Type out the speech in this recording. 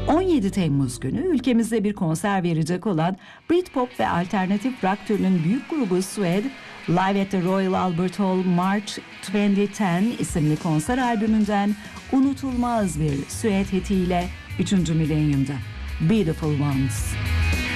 17 Temmuz günü ülkemizde bir konser verecek olan Britpop ve alternatif rock türünün büyük grubu Suede, Live at the Royal Albert Hall March 2010 isimli konser albümünden unutulmaz bir Suede hitiyle 3. milenyumda Beautiful Ones.